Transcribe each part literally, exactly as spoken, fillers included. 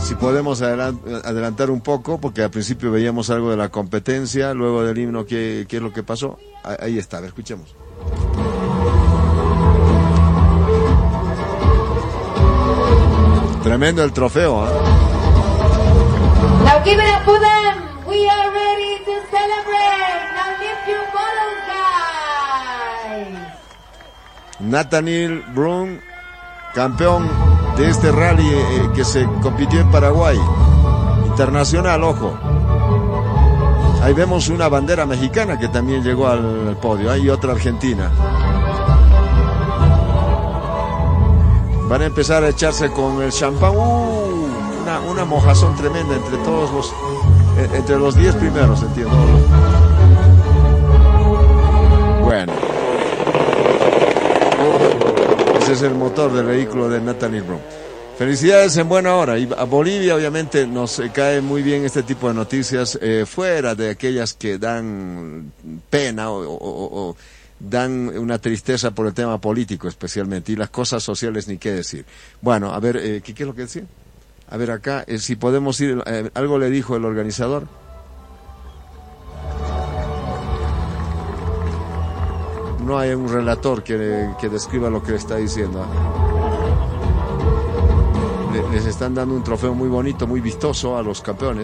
Si podemos adelantar un poco, porque al principio veíamos algo de la competencia, luego del himno, ¿qué, qué es lo que pasó? Ahí está, a ver, escuchemos. Tremendo el trofeo, ¿eh? Now give it up for them. We are ready to celebrate. Now lift your bottles, guys. Nathaniel Brun, campeón de este rally eh, que se compitió en Paraguay. Internacional, ojo. Ahí vemos una bandera mexicana que también llegó al, al podio. Hay otra argentina. Van a empezar a echarse con el champán. Uh, una, una mojazón tremenda entre todos los, eh, entre los diez primeros, entiendo. Bueno. Ese es el motor del vehículo de Nathaniel Brun. Felicidades en buena hora. Y a Bolivia obviamente nos eh, cae muy bien este tipo de noticias, eh, fuera de aquellas que dan pena o, o, o dan una tristeza por el tema político especialmente, y las cosas sociales ni qué decir. Bueno, a ver, eh, ¿qué, ¿qué es lo que decía? A ver acá, eh, si podemos ir, eh, algo le dijo el organizador. No hay un relator que, que describa lo que le está diciendo. Le, les están dando un trofeo muy bonito, muy vistoso a los campeones.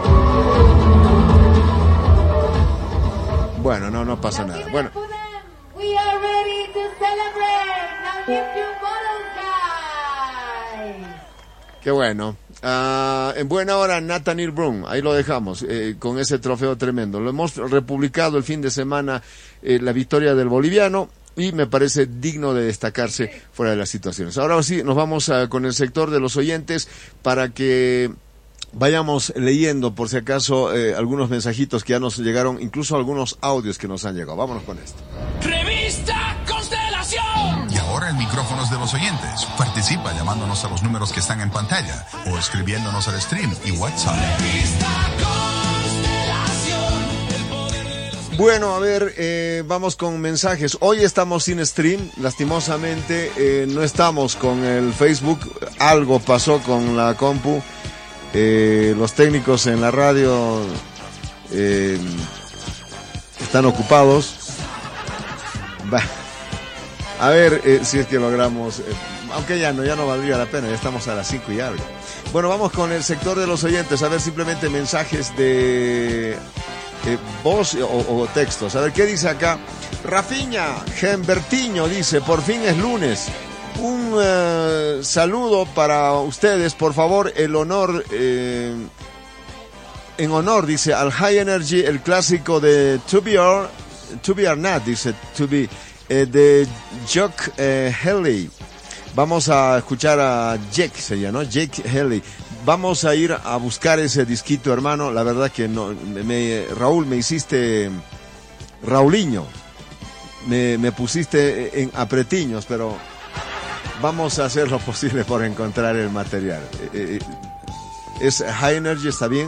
Bueno, no, no pasa nada. Bueno. We are ready to celebrate. Now lift your bottles, guys. Qué bueno. Uh, en buena hora, Nathaniel Brun, ahí lo dejamos, eh, con ese trofeo tremendo. Lo hemos republicado el fin de semana, eh, la victoria del boliviano, y me parece digno de destacarse fuera de las situaciones. Ahora sí, nos vamos a, con el sector de los oyentes para que vayamos leyendo, por si acaso, eh, algunos mensajitos que ya nos llegaron, incluso algunos audios que nos han llegado. Vámonos con esto. Revista Constelación. Y ahora el micrófono es de los oyentes. Participa llamándonos a los números que están en pantalla o escribiéndonos al stream y WhatsApp. Revista Constelación. El poder de los... Bueno, a ver, eh, vamos con mensajes. Hoy estamos sin stream, lastimosamente, eh, no estamos con el Facebook. Algo pasó con la compu. Eh, los técnicos en la radio eh, están ocupados. Bah. A ver eh, si es que logramos, eh, aunque ya no, ya no valdría la pena, ya estamos a las cinco y algo. Bueno, vamos con el sector de los oyentes, a ver simplemente mensajes de eh, voz o, o textos. A ver, ¿qué dice acá? Rafiña Gembertiño dice, por fin es lunes. Un uh, saludo para ustedes, por favor, el honor, eh, en honor, dice, al High Energy, el clásico de To Be or, to be or Not, dice, To Be, eh, de Jock eh, Haley. Vamos a escuchar a Jake, se llama, ¿no? Jake Haley. Vamos a ir a buscar ese disquito, hermano, la verdad que no, me, Raúl, me hiciste, Rauliño, me, me pusiste en apretiños, pero... vamos a hacer lo posible por encontrar el material. Eh, eh, es High Energy, está bien.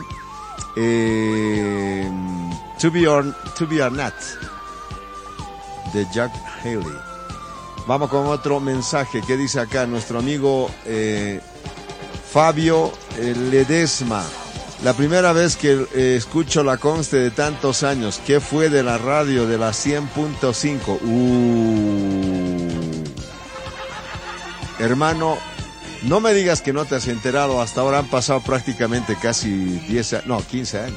Eh, to be or to be or not, de Jack Haley. Vamos con otro mensaje que dice acá nuestro amigo eh, Fabio eh, Ledesma. La primera vez que eh, escucho la Conste de tantos años. ¿Qué fue de la radio de la cien punto cinco? Uh. Hermano, no me digas que no te has enterado, hasta ahora han pasado prácticamente casi diez, no, quince años.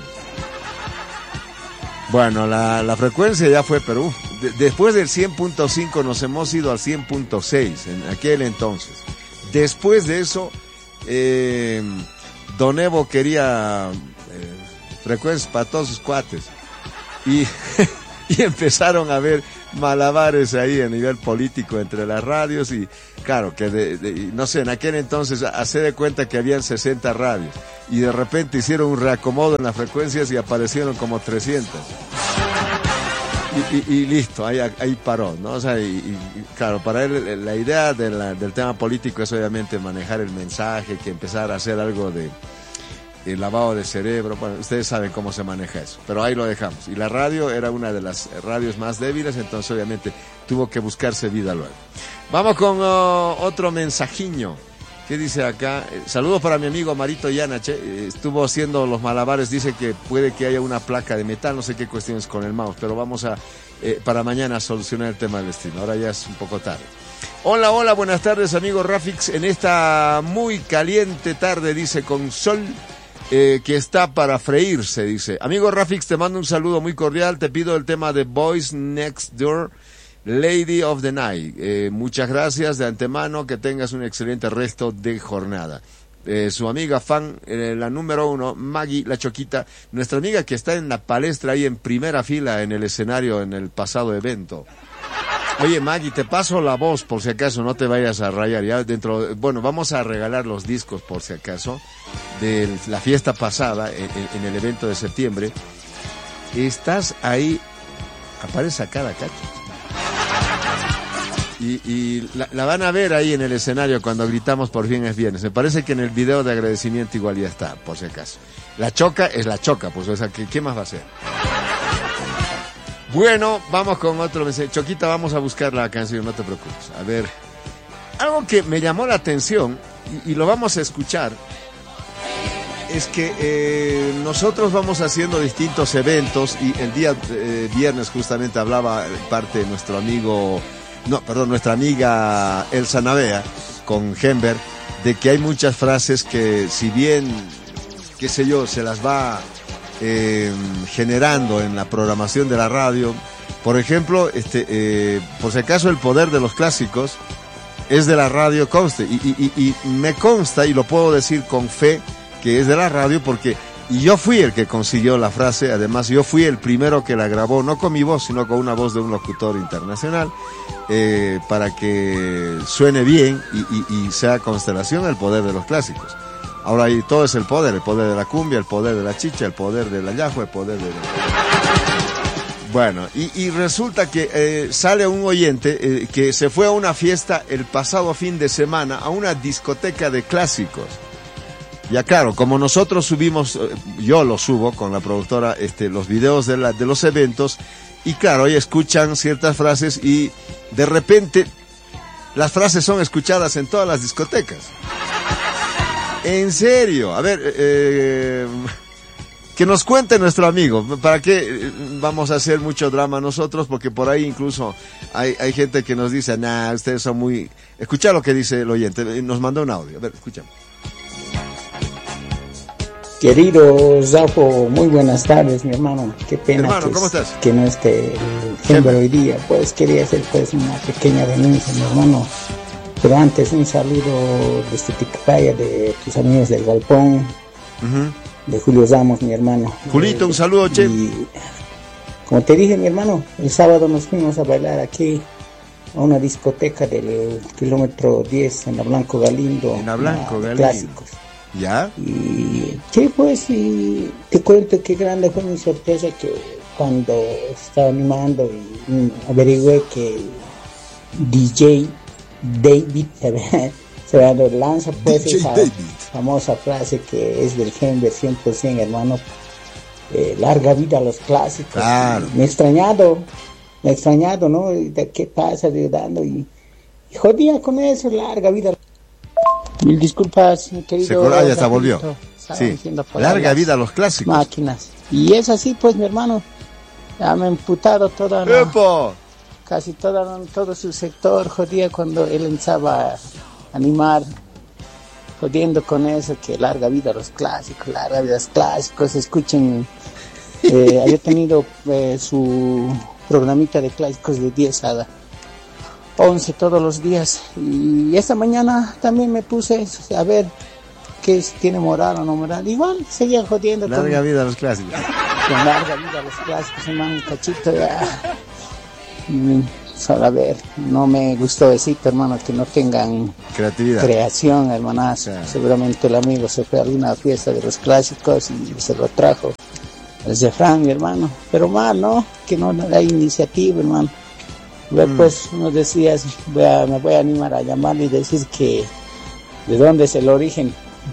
Bueno, la, la frecuencia ya fue, pero uf, de, después del cien punto cinco nos hemos ido al cien punto seis en aquel entonces. Después de eso, eh, Don Evo quería eh, frecuencias para todos sus cuates. Y, y empezaron a ver malabares ahí a nivel político entre las radios y claro que de, de, no sé, en aquel entonces hace de cuenta que habían sesenta radios y de repente hicieron un reacomodo en las frecuencias y aparecieron como trescientas y, y, y listo, ahí, ahí paró, ¿no? O sea, y, y claro, para él la idea de la, del tema político es obviamente manejar el mensaje, que empezar a hacer algo de el lavado de cerebro, bueno, ustedes saben cómo se maneja eso, pero ahí lo dejamos. Y la radio era una de las radios más débiles, entonces obviamente tuvo que buscarse vida luego. Vamos con uh, otro mensajiño. ¿Qué dice acá? Eh, saludos para mi amigo Marito Yanache. Eh, estuvo haciendo los malabares. Dice que puede que haya una placa de metal. No sé qué cuestiones con el mouse. Pero vamos a, eh, para mañana, solucionar el tema del stream. Ahora ya es un poco tarde. Hola, hola, buenas tardes, amigo Rafix. En esta muy caliente tarde, dice, con sol eh, que está para freírse, dice. Amigo Rafix, te mando un saludo muy cordial. Te pido el tema de Boys Next Door, Lady of the Night. Eh, muchas gracias de antemano, que tengas un excelente resto de jornada. Eh, su amiga fan, eh, la número uno, Maggie La Choquita, nuestra amiga que está en la palestra ahí en primera fila en el escenario en el pasado evento. Oye, Maggie, te paso la voz por si acaso, no te vayas a rayar ya dentro. Bueno, vamos a regalar los discos por si acaso de la fiesta pasada en, en el evento de septiembre. Estás ahí, aparece a cada cacho. Y, y la, la van a ver ahí en el escenario cuando gritamos por fin es viernes. Me parece que en el video de agradecimiento igual ya está, por si acaso. La choca es la choca, pues, o sea, ¿qué, qué más va a ser? Bueno, vamos con otro mensaje. Choquita, vamos a buscar la canción, no te preocupes. A ver, algo que me llamó la atención, y, y lo vamos a escuchar, es que eh, nosotros vamos haciendo distintos eventos, y el día eh, viernes justamente hablaba parte de nuestro amigo... No, perdón, nuestra amiga Elsa Navea con Gember, de que hay muchas frases que, si bien, qué sé yo, se las va eh, generando en la programación de la radio. Por ejemplo, este, eh, por si acaso, el poder de los clásicos es de la radio, conste, y, y, y, y me consta, y lo puedo decir con fe, que es de la radio, porque y yo fui el que consiguió la frase. Además, yo fui el primero que la grabó, no con mi voz, sino con una voz de un locutor internacional, eh, para que suene bien y, y, y sea constelación el poder de los clásicos. Ahora ahí todo es el poder, el poder de la cumbia, el poder de la chicha, el poder de la yahua, el poder de... Bueno, y, y resulta que eh, sale un oyente eh, que se fue a una fiesta el pasado fin de semana, a una discoteca de clásicos. Ya claro, como nosotros subimos, yo lo subo con la productora, este, los videos de, la, de los eventos, y claro, ahí escuchan ciertas frases y de repente las frases son escuchadas en todas las discotecas. En serio, a ver, eh, que nos cuente nuestro amigo, ¿para qué vamos a hacer mucho drama nosotros? Porque por ahí incluso hay, hay gente que nos dice, nah, ustedes son muy... Escucha lo que dice el oyente, nos mandó un audio, a ver, escuchamos. Querido Zafo, muy buenas tardes, mi hermano. Qué pena hermano, que, ¿cómo estás? que no esté el Gember hoy día. Pues quería hacer pues una pequeña denuncia, mi hermano. Pero antes un saludo desde Ticapaya, de tus amigos del Galpón, uh-huh. de Julio Ramos, mi hermano. Julito, eh, un saludo, che. Y como te dije, mi hermano, el sábado nos fuimos a bailar aquí a una discoteca del kilómetro diez en la Blanco Galindo. En la Blanco Galindo. Clásicos. ¿Ya? Y sí, pues, y te cuento qué grande fue mi sorpresa que cuando estaba animando y averigüé que D J David se lanza pues D J esa David. Famosa frase que es del Gember cien por ciento, hermano, eh, larga vida a los clásicos. Claro. Me he extrañado, me he extrañado, ¿no? ¿De qué pasa? De dando y, y jodía con eso, larga vida. Mil disculpas, mi querido. Se coló, ya hasta volvió. Sí. Larga vida a los clásicos. Máquinas. Y es así, pues, mi hermano. Ya me he emputado toda la, casi toda, todo su sector. Jodía cuando él empezaba a animar, jodiendo con eso, que larga vida a los clásicos, larga vida a los clásicos. Escuchen, eh, había tenido eh, su programita de clásicos de diez a once todos los días, y esta mañana también me puse a ver que tiene moral o no moral. Igual seguían jodiendo. Larga con, vida a los clásicos. Con larga vida a los clásicos, hermano, cachito ya. Solo a ver, no me gustó decirte, hermano, que no tengan creatividad, creación, hermanazo. Claro. Seguramente el amigo se fue a alguna fiesta de los clásicos y se lo trajo desde Fran, mi hermano. Pero mal, ¿no? Que no hay iniciativa, hermano. Pues nos decías, voy a, me voy a animar a llamarle y decir que de dónde es el origen.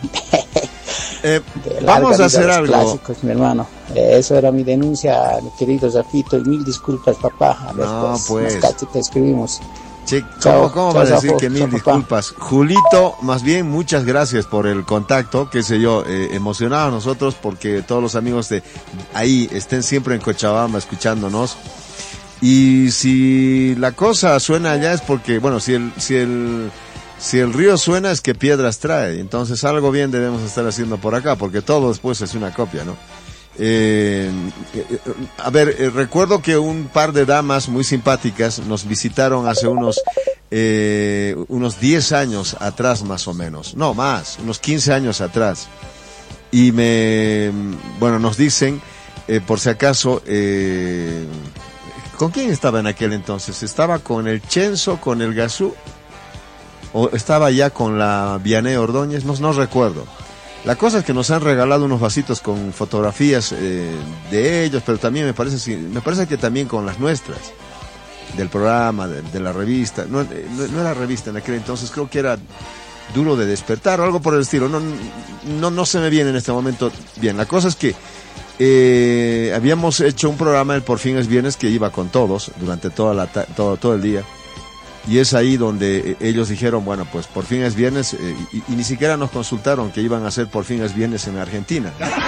eh, vamos a hacer algo. Clásicos, mi hermano. Eh, eso era mi denuncia, mi querido Zafito, y mil disculpas, papá. A ver, no, pues, pues. Más te escribimos. Che, ¿cómo, Chao, cómo chao, vas a decir chao, que mil chao, papá. disculpas? Julito, más bien, muchas gracias por el contacto, qué sé yo, eh, emocionados nosotros porque todos los amigos de ahí estén siempre en Cochabamba escuchándonos. Y si la cosa suena allá es porque, bueno, si el, si el, si el río suena es que piedras trae. Entonces algo bien debemos estar haciendo por acá, porque todo después es una copia, ¿no? Eh, eh, a ver, eh, recuerdo que un par de damas muy simpáticas nos visitaron hace unos eh, unos diez años atrás más o menos, no más, unos quince años atrás, y me, bueno, nos dicen, eh, por si acaso, eh, ¿con quién estaba en aquel entonces? ¿Estaba con el Chenzo, con el Gazú? ¿O estaba ya con la Vianey Ordóñez? No, no recuerdo. La cosa es que nos han regalado unos vasitos con fotografías eh, de ellos, pero también me parece, me parece que también con las nuestras, del programa, de, de la revista. No, no, no era revista en aquel entonces, creo que era Duro de Despertar o algo por el estilo. No, no, no se me viene en este momento bien. La cosa es que eh, habíamos hecho un programa, el Por Fin es Viernes, que iba con todos durante toda la ta- todo, todo el día. Y es ahí donde ellos dijeron, bueno, pues por fin es viernes, eh, y, y ni siquiera nos consultaron que iban a hacer por fin es viernes en Argentina.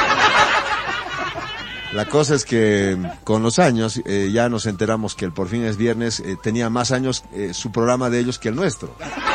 La cosa es que con los años eh, ya nos enteramos que el Por Fin es Viernes eh, tenía más años eh, su programa de ellos que el nuestro.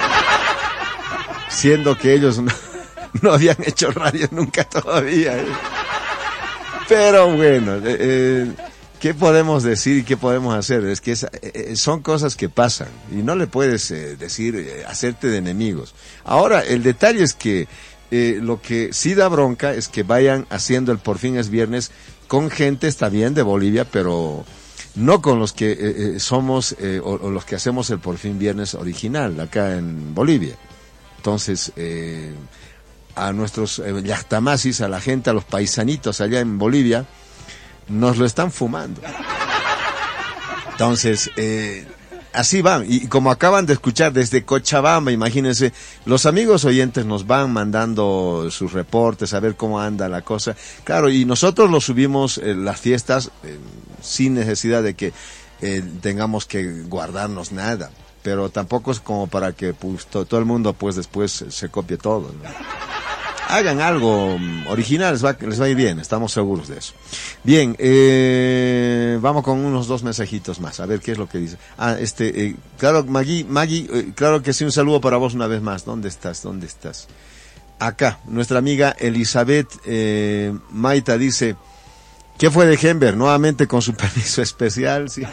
Siendo que ellos no, no habían hecho radio nunca todavía. ¿eh? Pero bueno... Eh, eh, ¿qué podemos decir y qué podemos hacer? Es que es, eh, son cosas que pasan y no le puedes eh, decir, eh, hacerte de enemigos. Ahora, el detalle es que eh, lo que sí da bronca es que vayan haciendo el Por Fin es Viernes con gente, está bien, de Bolivia, pero no con los que eh, eh, somos eh, o, o los que hacemos el Por Fin Viernes original acá en Bolivia. Entonces, eh, a nuestros eh, yachtamasis, a la gente, a los paisanitos allá en Bolivia, nos lo están fumando. Entonces, eh, así van. Y como acaban de escuchar desde Cochabamba, imagínense, los amigos oyentes nos van mandando sus reportes, a ver cómo anda la cosa. Claro, y nosotros lo subimos eh, las fiestas eh, sin necesidad de que eh, tengamos que guardarnos nada. Pero tampoco es como para que pues, to- todo el mundo pues después se copie todo, ¿no? Hagan algo original, les va, les va a ir bien, estamos seguros de eso. Bien, eh, vamos con unos dos mensajitos más, a ver qué es lo que dice. Ah, este, eh, claro, Maggie, Maggie, eh, claro que sí, un saludo para vos una vez más. ¿Dónde estás? ¿Dónde estás? Acá, nuestra amiga Elizabeth eh, Maita dice, ¿qué fue de Hember? Nuevamente con su permiso especial, sí.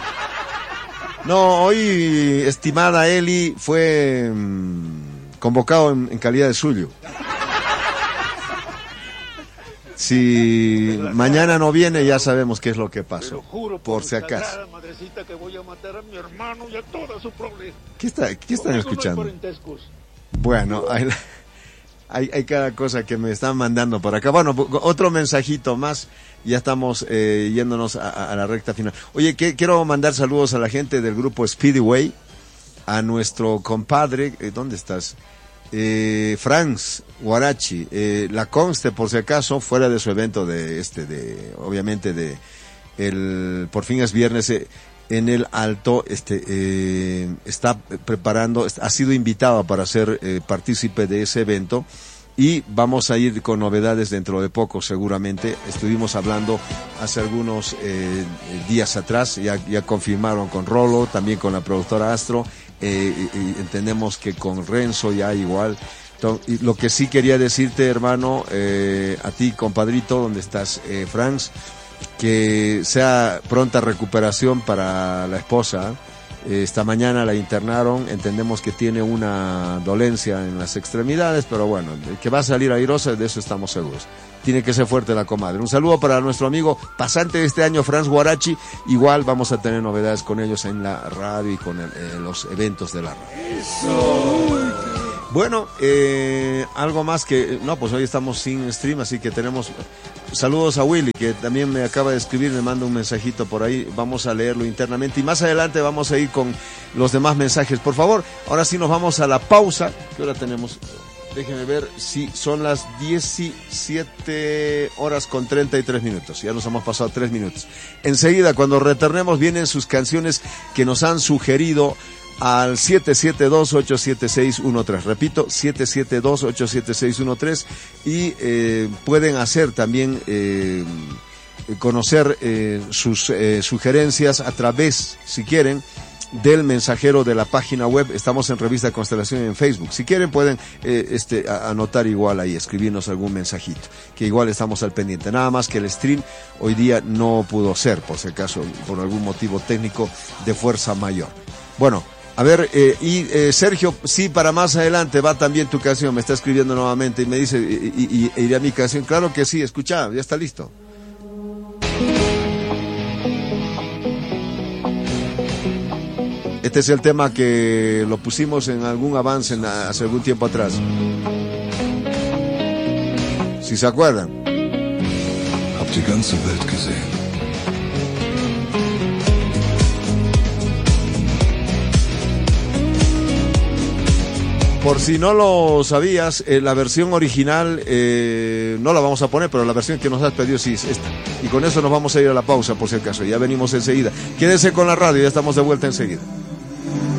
No, hoy, estimada Eli, fue mmm, convocado en, en calidad de suyo. Si mañana no viene, ya sabemos qué es lo que pasó. Por, por si acaso. Madrecita, que voy a matar a mi hermano y a toda su prole. ¿Qué, está, ¿Qué están escuchando? Bueno, hay, hay, hay cada cosa que me están mandando por acá. Bueno, otro mensajito más. Ya estamos eh, yéndonos a, a la recta final. Oye, que, quiero mandar saludos a la gente del grupo Speedway, a nuestro compadre, eh, ¿dónde estás? Eh, Franz Guarachi, eh, la conste por si acaso, fuera de su evento de este, de, obviamente de, el, por fin es viernes, eh, en el Alto, este, eh, está preparando, ha sido invitado para ser eh, partícipe de ese evento. Y vamos a ir con novedades dentro de poco, seguramente. Estuvimos hablando hace algunos eh, días atrás, ya, ya confirmaron con Rolo, también con la productora Astro, eh, y, y entendemos que con Renzo ya igual. Entonces, y lo que sí quería decirte, hermano, eh, a ti, compadrito, donde estás, eh, Franz, que sea pronta recuperación para la esposa. Esta mañana la internaron, entendemos que tiene una dolencia en las extremidades, pero bueno, que va a salir airosa, de eso estamos seguros. Tiene que ser fuerte la comadre. Un saludo para nuestro amigo pasante de este año, Franz Guarachi. Igual vamos a tener novedades con ellos en la radio y con el, eh, los eventos de la radio. Eso. Bueno, eh, algo más que... No, pues hoy estamos sin stream, así que tenemos... Saludos a Willy, que también me acaba de escribir, me manda un mensajito por ahí. Vamos a leerlo internamente y más adelante vamos a ir con los demás mensajes. Por favor, ahora sí nos vamos a la pausa. ¿Qué hora tenemos? Déjenme ver si son las diecisiete horas con treinta y tres minutos. Ya nos hemos pasado tres minutos. Enseguida, cuando retornemos, vienen sus canciones que nos han sugerido al siete siete dos, ocho siete seis uno tres. Repito, siete siete dos, ocho siete seis uno tres, y eh, pueden hacer también eh, conocer eh, sus eh, sugerencias a través, si quieren, del mensajero de la página web. Estamos en Revista Constelación en Facebook. Si quieren pueden eh, este, a, anotar igual ahí, escribirnos algún mensajito, que igual estamos al pendiente. Nada más que el stream hoy día no pudo ser, por si acaso, por algún motivo técnico de fuerza mayor. Bueno, a ver, eh, y eh, Sergio, sí, para más adelante va también tu canción. Me está escribiendo nuevamente y me dice, y, y, y iré a mi canción. Claro que sí, escucha, ya está listo. Este es el tema que lo pusimos en algún avance en, hace algún tiempo atrás. Si se acuerdan. Hab die ganze Welt gesehen. Por si no lo sabías, eh, la versión original eh, no la vamos a poner, pero la versión que nos has pedido sí es esta. Y con eso nos vamos a ir a la pausa, por si acaso. Ya venimos enseguida. Quédense con la radio, ya estamos de vuelta enseguida.